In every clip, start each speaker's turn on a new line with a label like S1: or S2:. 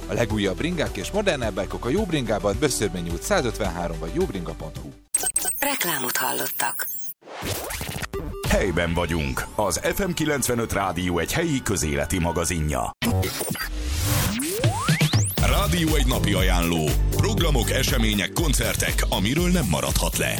S1: A legújabb bringák és modernebb bike-ok a Jó Bringában, Böszörmény út 153 vagy jóbringa.hu.
S2: Reklámot hallottak.
S3: Helyben vagyunk. Az FM 95 Rádió egy helyi közéleti magazinja. Rádió egy napi ajánló. Programok, események, koncertek, amiről nem maradhat le.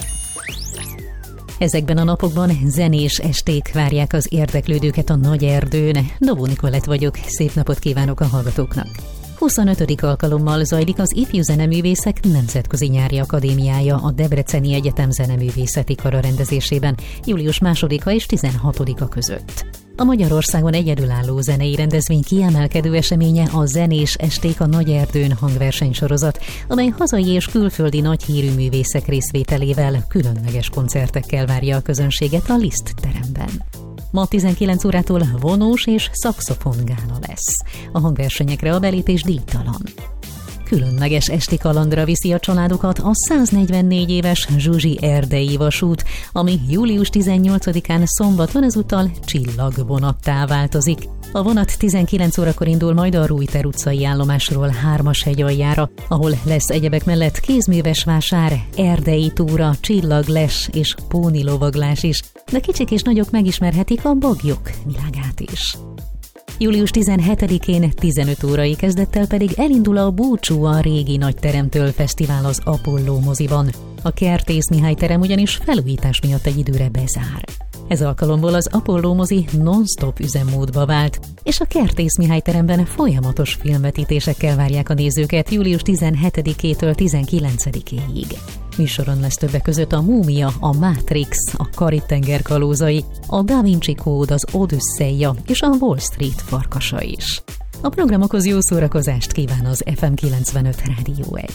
S4: Ezekben a napokban zenés esték várják az érdeklődőket a Nagy Erdőn. Dobó Nikolett vagyok, szép napot kívánok a hallgatóknak. 25. alkalommal zajlik az Ifjú Zeneművészek Nemzetközi Nyári Akadémiája a Debreceni Egyetem Zeneművészeti Kara rendezésében július 2-a és 16-a között. A Magyarországon egyedülálló zenei rendezvény kiemelkedő eseménye a Zenés Esték a Nagy Erdőn hangversenysorozat, amely hazai és külföldi nagy hírű művészek részvételével különleges koncertekkel várja a közönséget a Liszt teremben. Ma 19 órától vonós és szaxofongála lesz. A hangversenyekre a belépés díjtalan. Különleges esti kalandra viszi a családokat a 144 éves Zsuzsi erdei vasút, ami július 18-án szombaton ezúttal csillagvonattá változik. A vonat 19 órakor indul majd a Rújter utcai állomásról Hármashegyaljára, ahol lesz egyebek mellett kézműves vásár, erdei túra, csillagles és pónilovaglás is, de kicsik és nagyok megismerhetik a baglyok világát is. Július 17-én 15 órai kezdettel pedig elindul a Búcsú a régi nagyteremtől fesztivál az Apollo moziban. A Kertész Mihály terem ugyanis felújítás miatt egy időre bezár. Ez alkalomból az Apollo mozi non-stop üzemmódba vált, és a Kertész Mihály teremben folyamatos filmvetítésekkel várják a nézőket július 17-től 19-ig. Műsoron lesz többek között a Múmia, a Matrix, a Karib-tenger kalózai, a Da Vinci Code, az Odüsszeia és a Wall Street farkasa is. A programokhoz jó szórakozást kíván az FM 95 Rádió 1.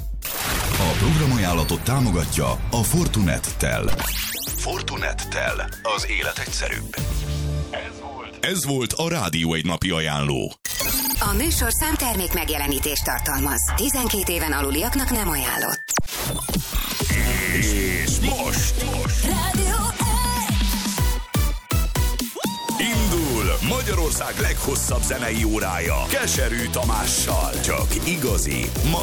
S3: A programajánlatot támogatja a Fortunet-tel. Fortunet-tel. Az élet egyszerűbb. Ez volt a Rádió egy napi ajánló.
S2: A műsorszám termék megjelenítést tartalmaz. 12 éven aluliaknak nem ajánlott.
S3: És most
S2: Rádió
S3: indul Magyarország leghosszabb zenei órája Keserű Tamással. Csak igazi